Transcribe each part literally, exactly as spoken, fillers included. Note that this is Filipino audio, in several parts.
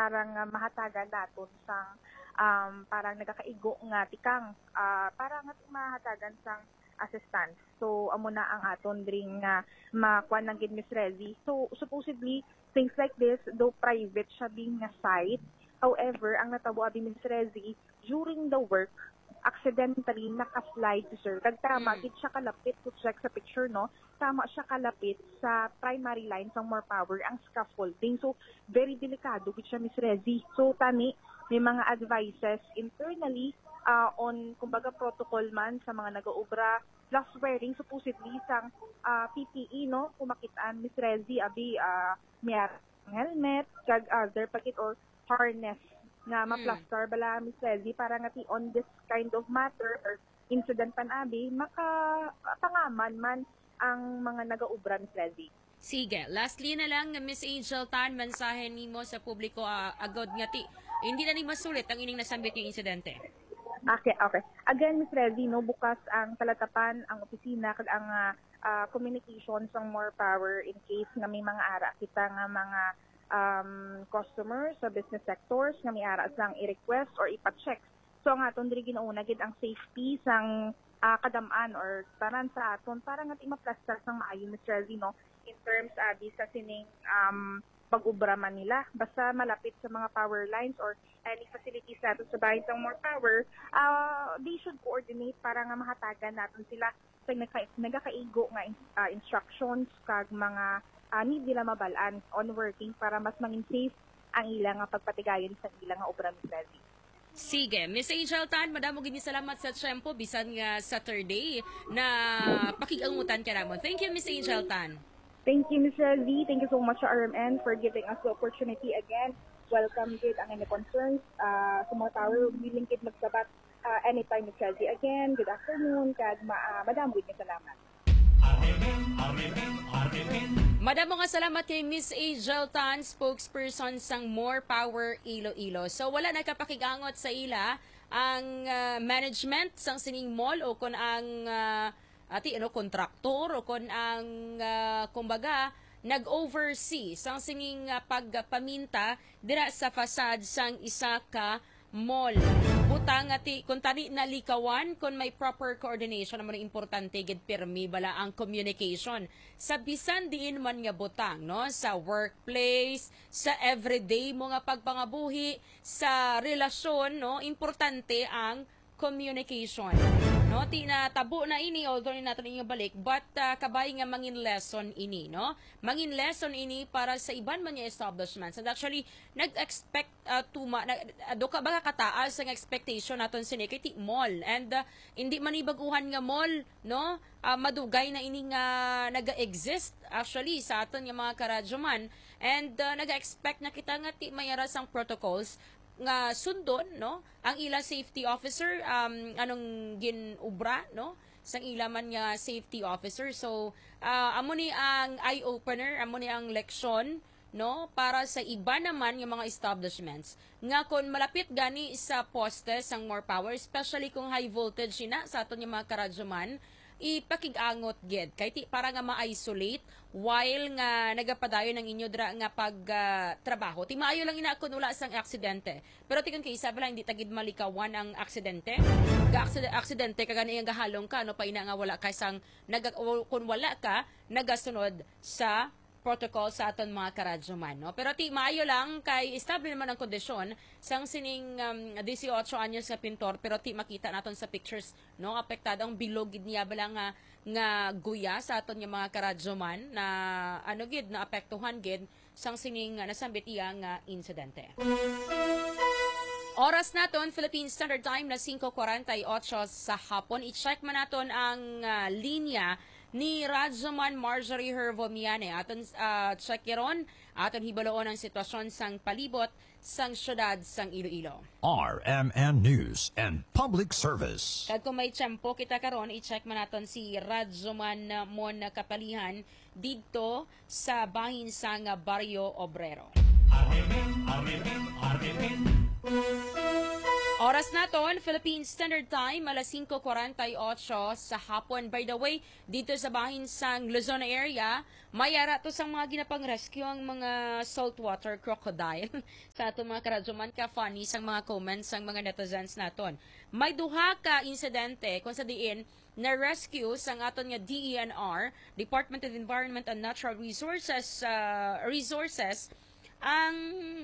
parang uh, mahatagan naton sang um, parang nagakaigo nga tikang uh, parang nga mahatagan sang assistance. So amo na ang aton dring nga uh, makuan ng Miss Rezi. So supposedly things like this, though private siya being nga site, however ang natabo abi Miss Rezi during the work accidentally naka-slide to sir. Kag tama, mm. siya kalapit to check sa picture, no? Tama siya kalapit sa primary line sa more power, ang scaffolding. So, very delikado gid siya, Miss Rezi. So, tani, may mga advices internally uh, on, kumbaga, protocol man sa mga nag-uubra, plus wearing supposedly sang uh, P P E, no? Kumakitaan, Miss Rezi, abi, uh, may helmet, kag other pakit or harness nga ma-plaster bala Miss Rezi para nga ti on this kind of matter or incident pan abi maka pangaman man ang mga nagaubra Miss Rezi. Sige, lastly na lang Miss Angel Tan, mensahe nimo sa publiko uh, agad nga ti hindi na ni masulit ang ining nasambit yung insidente. Okay, okay. Again Miss Rezi, no, bukas ang talatapan, ang opisina kag ang uh, uh, communication sang more power in case nga may mga ara kita nga mga um, customers sa business sectors nga may ara sang i-request or ipa-check. So ang aton diri ginauna gid ang safety sang uh, kadamaan or tanan sa aton para nga ma-plaster sang maayo Miss Rezi, no, in terms abi uh, sa sining um, pag-ubra man nila. Basta malapit sa mga power lines or any facilities natin sa bahin sang more power, uh, they should coordinate para nga mahatagan natin sila sa nagakaigo nga uh, instructions kag mga Uh, need nila mabalaan on working para mas maging safe ang ilang nga pagpatigayon sa ilang nga obra Miss Rezi. Sige, Miss Angel Tan, madamo gini salamat sa tiyempo bisan nga Saturday na pakigangutan ka namon. Thank you Miss Angel Tan. Thank you Miss Rezi. Thank you so much R M N for giving us the opportunity again. Welcome gid ang any concerns uh, sa mga tower willing gid magsabat uh, anytime Miss Rezi. Again, good afternoon kag ma uh, madamo gid salamat. Madamo nga salamat kay Miss Angel Tan, spokesperson sang More Power Iloilo. So wala nagkapakigangot sa ila ang uh, management sang sining mall o kon ang uh, ati ano kontraktor o kon ang uh, kumbaga nag-oversee sang sining uh, pagpaminta dira sa fasad sang isa ka mall. Butang ati kung tani nalikawan kung may proper coordination naman importante gid pirmi bala ang communication sa bisan diin man nga butang, no, sa workplace, sa everyday mo nga pagpangabuhi, sa relasyon, no, importante ang communication. No, tina tabo na ini although ni natin inyo balik but uh, kabay nga mangin lesson ini, no, mangin lesson ini para sa iban man nga establishments and actually nag-expect uh, tuma na, uh, do ka ba kataas ang expectation naton sini kay ti mall and uh, hindi man ibaguhan nga mall, no, uh, madugay na ini nga naga-exist actually sa aton nga mga karadyoman and uh, naga-expect na kita nga ti mayara sang protocols nga sundon, no, ang ila safety officer um anong ginubra, no, sang ila man nga safety officer. So uh, amo ni ang eye opener, amo ni ang leksyon, no, para sa iba naman yung mga establishments nga kon malapit gani sa poste sang more power, especially kung high voltage sina sa aton yung mga karadyoman, ipakig-angot gid kay ti para nga ma-isolate while nga nagapadayon ng inyo dra nga pag uh, trabaho. Ti maayo lang ina kun wala sang aksidente. Pero ti kun kay isa bala hindi tagid malikawan ang aksidente. Ga aksidente kagani ang gahalong ka no pa ina nga wala kay sang naga, kun wala ka nagasunod sa protocol sa aton mga karadyoman, no? Pero ti maayo lang kay estable naman ang kondisyon sang sining um, eighteen anyos sa pintor pero ti makita naton sa pictures, no, apektado ang bilog gid niya bala nga nga guya sa aton nga mga karadyoman na ano gid na apektuhan gid sang sining uh, nasambit iya nga insidente. Oras naton Philippine Standard Time na five forty-eight sa hapon. I-check man naton ang uh, linya ni Radyoman Marjorie Hervomiane. Aton uh, check yaron, aton hibaloon ang sitwasyon sang palibot sang syudad sang Iloilo. R M N News and Public Service. Kag kung may tiyempo kita karon, i-check man naton si Radyoman Mon Kapalihan dito sa bahin sang Barrio Obrero. R M N, R M N, R M N. Oras Oras naton, Philippine Standard Time, alas singko forty-eight sa hapon. By the way, dito sa bahin sang Luzon area, may ara to sang mga ginapang-rescue ang mga saltwater crocodile. Sa ato mga karadyoman ka, funny sang mga comments sang mga netizens naton. May duha ka insidente kung sa diin na rescue sang aton nga D E N R, Department of Environment and Natural Resources, uh, Resources, ang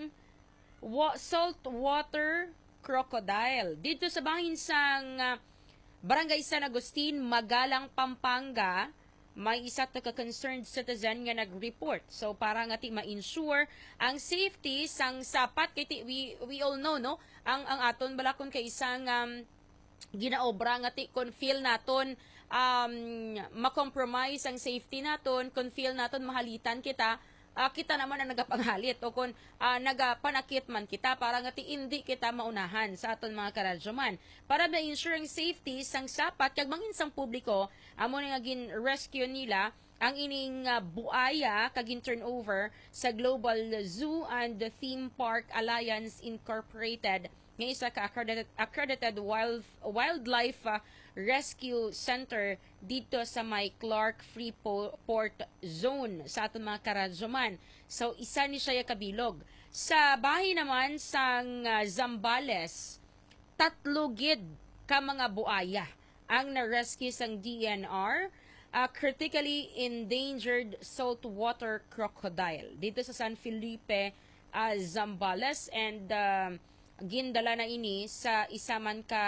wa- saltwater crocodile. Dito sa bahin sang uh, Barangay San Agustin, Magalang, Pampanga, may isa ta ka concerned citizen nga nag-report. So para nga ti ma-ensure ang safety sang sapat kay ti, we we all know no, ang ang aton balakon kay isang um, ginaobra nga ti kon feel naton um ma-compromise ang safety naton, kon feel naton mahalitan kita, Uh, kita naman ang nagapanghalit o kung uh, nagapanakit man kita para nga ti hindi kita maunahan sa aton mga karadyoman. Para ma-ensure ang safety sang sapat kag mangin sang publiko, amo nga gin rescue nila ang ining uh, buaya kag in turnover sa Global Zoo and Theme Park Alliance Incorporated nga isa ka accredited, accredited wild, wildlife uh, rescue center dito sa may Clark Freeport Zone sa aton mga karadyoman. So isa ni siya kabilog. Sa bahay naman sang uh, Zambales, tatlo gid ka mga buaya ang na-rescue sang D N R, uh, critically endangered saltwater crocodile dito sa San Felipe, uh, Zambales, and uh, gindala na ini sa isaman ka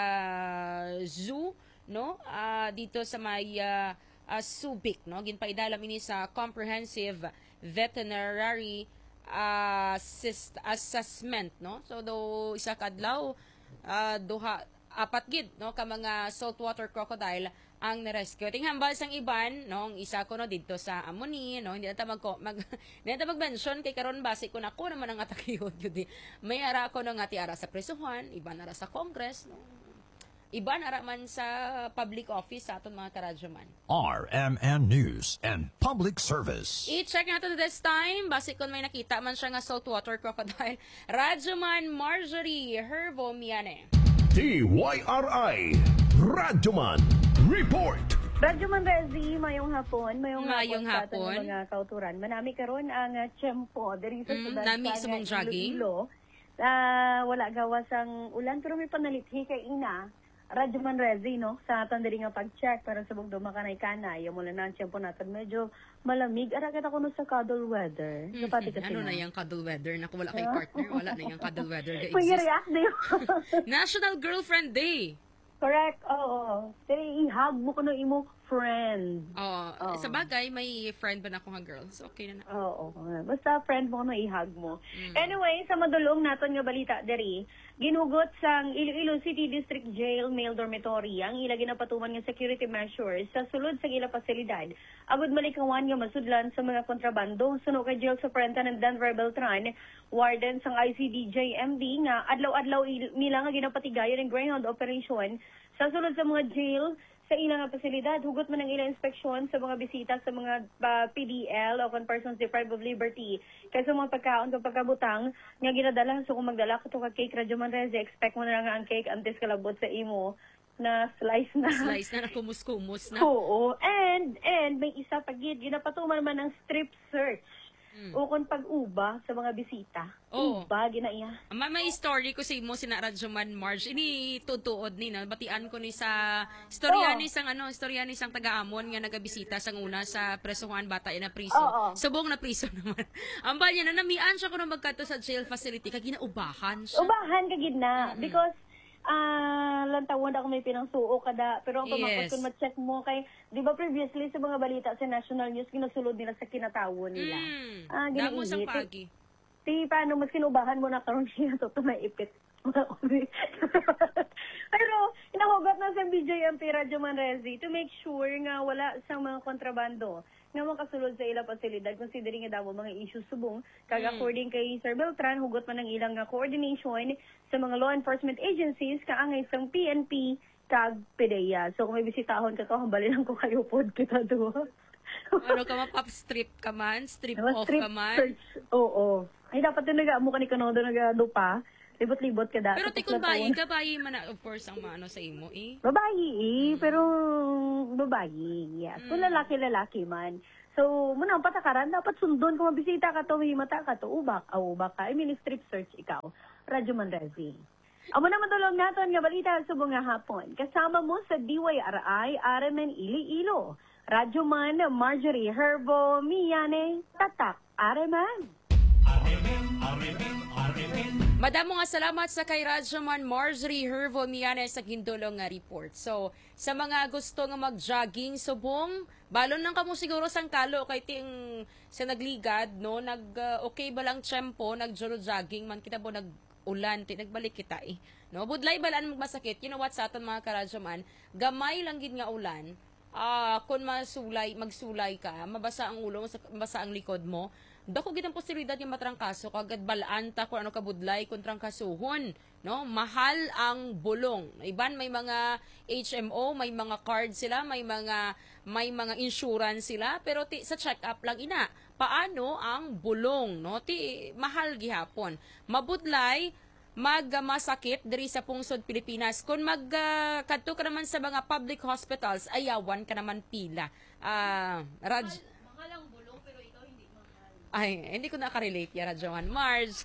zoo no uh, dito sa may uh, uh, Subic no ginpaidalam ini sa comprehensive veterinary uh, assist, assessment no. So do isa kadlaw uh, duha apat gid no ka mga saltwater crocodile ang na-rescue. Ting hambal sang iban, no, ang isa ko no dito sa Amoni, no, hindi na ta mag mag hindi na ta mag-mention kay karon base ko na ko naman ang atakiyod yun. May ara ko no nga ti ara sa presuhan, iban ara sa Congress, no. Iban ara man sa public office sa aton mga karadyoman. R M N News and Public Service. I-check natin this time, base kung may nakita man siya nga saltwater crocodile. Radyoman Marjorie Herbo Miane. D Y R I Radyoman Report. Radyoman Rezi, mayong hapon, mayong, Mayong hapon, hapon. sa ating mga kauturan. Manami karon ang uh, tiyempo diri sa Mm, syudad nami sa mong jogging? Iloilo. Ah, wala gawas ang ulan pero may panalithi kay ina. Radyoman Rezi, no, sa aton diri nga pag-check para sa bugdo makanay-kanay. Yung mula na ang tiyempo natin medyo malamig. Ara kita kuno sa cuddle weather. Mm, Kapati kasi ano na yung cuddle weather? Naku, wala kay partner, wala na yung cuddle weather ga May exist. react na yun. National Girlfriend Day. Correct, oo. Pero ihag mo kuno imo friend. Oh, Oo. sa bagay may friend ba na akong girl? So okay na na. Oo. Basta friend mo no ihag mo. Anyway, sa madulong naton nga balita diri, ginugot sang Iloilo City District Jail Male Dormitory ang ila ginapatuman nga security measures sa sulod sa ila pasilidad. Agud malikawan nga masudlan sa mga kontrabando suno kay Jail Superintendent Denver Beltran, warden sang I C D J M D nga adlaw-adlaw il- nila nga ginapatigayon ang Greyhound operation sa sulod sa mga jail sa ilang nga pasilidad. Hugot man ang ilang inspeksyon sa mga bisita sa mga uh, P D L o kung persons deprived of liberty. Kaya sa mga pagkaon o pagkabutang nga ginadala. So kung magdala ko ito ka cake, Radyoman Rezi, expect mo na nga ang cake antes kalabot sa imo na slice na. Slice na nakumus-kumus na. Oo. And, and may isa pa gid, ginapatuman man ng strip search. Mm. O kung pag-uba sa mga bisita. Oo. Uba, ginaiya. Ma may story ko sa imo sina Radyoman Marge. Ini tutuod ni na batian ko ni sa istorya Oo. ni sang ano, istorya ni sang taga-Amon nga nagabisita sang una sa presuhan bata na priso. Oo. Subong na priso naman. Ambal niya na namian siya kuno magkadto sa jail facility kag ginaubahan siya. Ubahan ka gid na because ah lantawon ako may pinangsuo kada pero ang pamakot Yes. kung ma-check mo kay di ba previously sa mga balita sa national news ginasulod nila sa kinatawon nila. Mm. Ah, Damo sang ginainit. pagi. Ti paano mas kinubahan mo na karon siya to to may ipit. Pero inahugot na sa B J M P Radyoman Rezi to make sure nga wala sa mga kontrabando nga makasulod sa ilang pasilidad considering nga damo mga issues subong kag Mm. according kay Sir Beltran hugot man ang ilang nga coordination sa mga law enforcement agencies kaangay sang P N P kag P D E A. So kung may bisitahon ka ko hambali lang ko kayo pod kita do. Ano ka man, pop strip ka man, strip Diba, off strip ka man. search. Oo. Ay dapat yung nag-amo ka ni Kanodo nag-ano pa. libot-libot ka dati. Pero ti kung bayi ka, bayi man na, of course, ang maano sa imo, eh. Babayi eh, pero babayi. Yes. Kung lalaki-lalaki man. So, muna ang patakaran, dapat sundon kung mabisita ka to, may mata ka to, ubak, ah, ubak ka. I mean, strip search ikaw. Radyo Manrezi. Amo na matulong naton nga balita sa bunga hapon. Kasama mo sa D Y R I, Aramen Iloilo. Radyo Man, Marjorie Herbo, Miyane, Tatak, Araman. Madamo nga salamat sa kay Radyoman Marjorie Hervo Miane sa gindulong nga report. So, sa mga gusto nga mag-jogging subong, balon lang kamo siguro sang kalo kay ting sa nagligad, no? Nag uh, okay ba lang tiyempo, nag-jogging man kita bo nag-ulan, ti nagbalik kita eh. No, budlay balaan magmasakit. You know what sa aton mga karadyoman, gamay lang gid nga ulan. Ah, uh, kung masulay, magsulay ka, mabasa ang ulo, mabasa ang likod mo. Dako gid ang posibilidad nga matrangkaso kagad balaan ta kung ano kabudlay kung trangkasuhon, no? Mahal ang bulong. Iban may mga H M O, may mga card sila, may mga may mga insurance sila, pero ti sa check-up lang ina. Paano ang bulong, no? Ti mahal gihapon. Mabudlay magmasakit diri sa pungsod Pilipinas. Kung mag uh, kadto ka naman sa mga public hospitals, ayawan ka naman pila. Ah, uh, Raj Ay, hindi ko nakarelate ya, Radyoman Mars.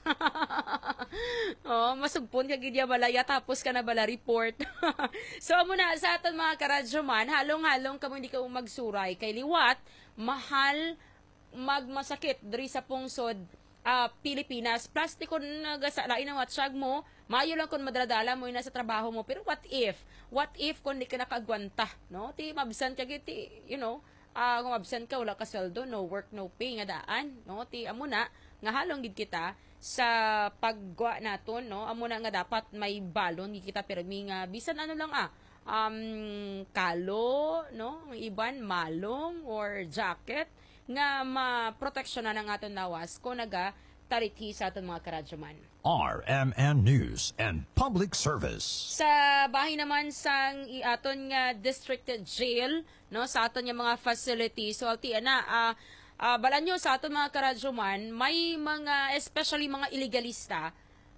Oh, masugpon ka gidya balaya tapos ka na bala report. So, muna sa aton mga karadyoman, halong-halong kamo hindi ka magsuray kay liwat, mahal magmasakit diri sa pungsod uh, Pilipinas. Plastiko nagasalain ang watsyag mo, maayo lang kung madradala mo yun sa trabaho mo. Pero what if? What if kung di ka nakagwanta? No? Ti, mabsan ka giti, you know, Uh, kung absent ka, wala ka sweldo, no work, no pay, nga daan, no? Ti, amo na, nga halong gid kita sa pagwa naton, no? Amo na nga dapat may balon, gid kita, pero may nga, bisan ano lang ah, um, kalo, no? Iban, malong, or jacket, nga ma-proteksyonan ng aton lawas, kung naga, tarithi sa aton mga karadyoman. R M N News and Public Service. Sa bahay naman sang aton nga district jail, no, sa aton nga mga facilities, so alti na uh, uh, balan nyo sa aton mga karadyoman, may mga especially mga illegalista,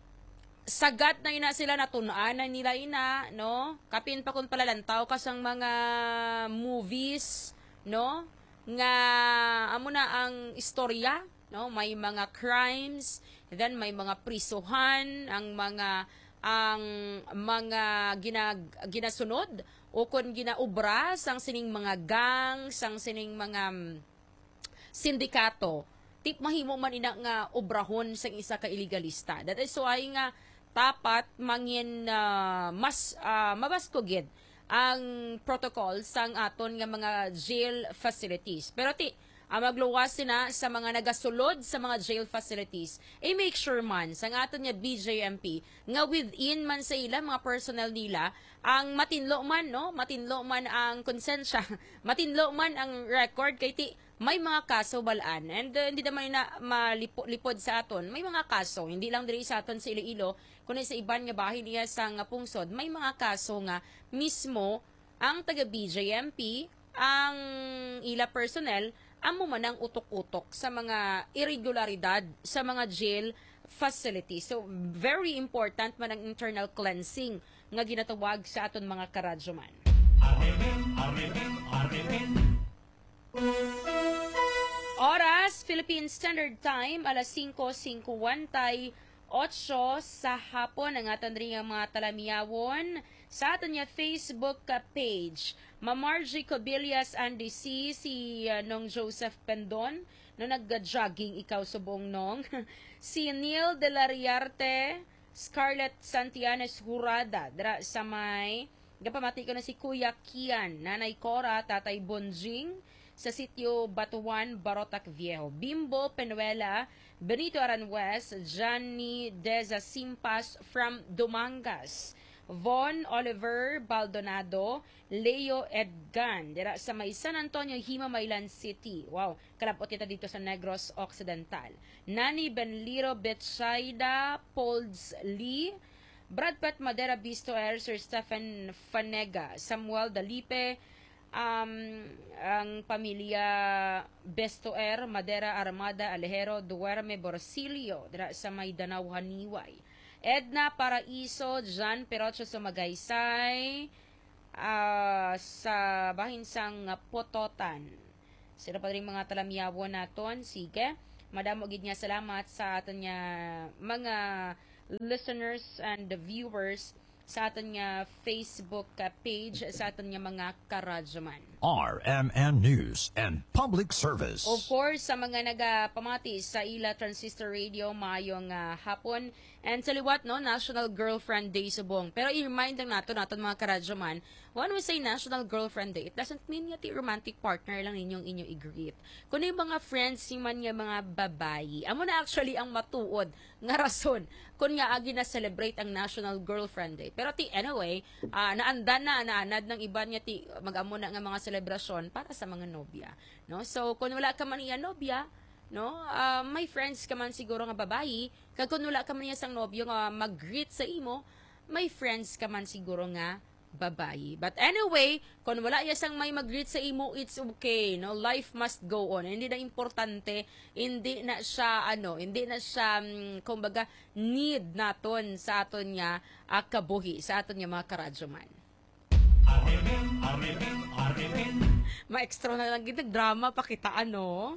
sagat na ina sila natunan na nila ina, no, kapin pa kung palalantaw kasang mga movies, no, nga amo na ang istorya, no, may mga crimes, then may mga prisuhan, ang mga ang mga ginag, ginasunod o kung ginaubra sang sining mga gang, sang sining mga um, sindikato, tip mahimo man ina nga obrahon sang isa ka illegalista. That is why nga tapat mangin uh, mas uh, mabaskogid ang protocol sang aton nga mga jail facilities. Pero ti ang magluwas sina sa mga nagasulod sa mga jail facilities, eh make sure man sa aton nga B J M P nga within man sa ila mga personnel nila ang matinlo man, no, matinlo man ang konsensya, matinlo man ang record kay ti may mga kaso balaan, and uh, hindi naman na malipod sa aton, may mga kaso hindi lang diri sa aton sa Iloilo kundi sa iban nga bahay niya sa nga pungsod, may mga kaso nga mismo ang taga B J M P ang ila personnel amo man ang utok-utok sa mga irregularidad sa mga jail facility. So, very important man ang internal cleansing nga ginatawag sa aton mga karadyoman. Oras, Philippine Standard Time, alas singko singkuwantay otso sa hapon ang aton ring mga talamiyawon sa aton niya Facebook page. Mamarji Cobillas and D C, si uh, Nong Joseph Pendon, no nagga-jogging ikaw subong nong. Si Neil De La Riarte, Scarlett Santianes Hurada, dra sa may, gapamati ko na si Kuya Kian, Nanay Cora, Tatay Bonjing, sa sitio Batuan, Barotac Viejo. Bimbo Penuela, Benito Aranwes, Johnny Deza Simpas from Dumangas. Von Oliver Baldonado, Leo Edgan, dira sa may San Antonio, Himamaylan City. Wow, kalapot kita dito sa Negros Occidental. Nani Benliro Betsaida, Polds Lee, Brad Pitt Madera Bistoer, Sir Stephen Fanega, Samuel Dalipe, um, ang pamilya Bestoer, Madera Armada, Alejero, Duerme, Borsilio, dira sa may Danaw, Haniway. Edna Paraiso, John Perocho Sumagaysay, uh, sa bahinsang Pototan. Sila pa rin mga talamyawo naton. Sige. Madamo gid nga salamat sa aton nga mga listeners and viewers sa aton nga Facebook page, sa aton nga mga karadyoman. R M N News and Public Service. Of course, sa mga nagapamati sa ila Transistor Radio, mayong uh, hapon. And sa liwat, no, National Girlfriend Day subong. Pero i-remind lang nato natin mga karadyoman, when we say National Girlfriend Day, it doesn't mean nga ti romantic partner lang ninyong inyong i-greet. Kung yung mga friends, yung man nga mga babayi, amo na actually ang matuod nga rason kung nga agi na celebrate ang National Girlfriend Day. Pero ti anyway, uh, naandan na, naanad ng iba niya ti mag-amo na nga mga selebrasyon para sa mga nobya, no? So kung wala ka man iya nobya, no, uh, may friends ka man siguro nga babayi, kag kung wala ka man iya sang nobyo nga mag-greet sa imo, may friends ka man siguro nga babayi. But anyway, kung wala iya sang may mag-greet sa imo, it's okay, no? Life must go on. Hindi na importante, hindi na siya ano, hindi na siya um, kumbaga need naton sa aton nga uh, kabuhi, sa aton nga mga karadyoman. Arimin, arimin, arimin. Ma-extra na lang gitag drama pakitaan, no?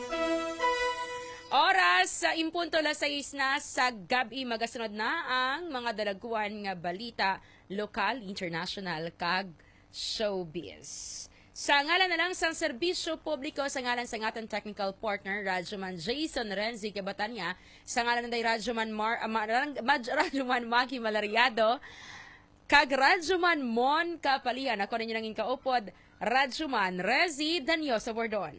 Oras sa impunto la sais na sa gabi, magasunod na ang mga dalaguan nga balita, lokal, international, kag showbiz. Sa ngalan na lang sa serbisyo publiko, sa ngalan sa ngatan technical partner, Radyoman Jason Renzi Kabatanya, sa ngalan na day Radyoman Mar, uh, Radyoman Maki Malariado, kag Radyoman Mon Kapalian, ako ninyo nanging kaupod, Radyoman Rezi Danyo sa Bordon.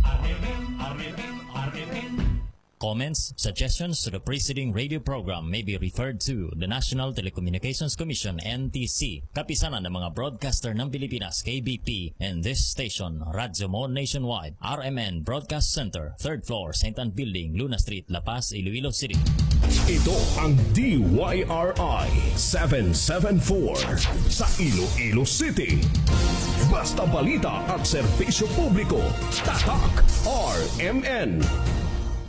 Comments, suggestions to the preceding radio program may be referred to the National Telecommunications Commission N T C, kapisanan ng mga broadcaster ng Pilipinas K B P, and this station, Radyo Mon Nationwide, R M N Broadcast Center, third floor, Saint Anne Building, Luna Street, La Paz, Iloilo City. Ito ang D Y R I seven seven four sa Iloilo City. Basta balita at serbisyo publiko. Tatak R M N.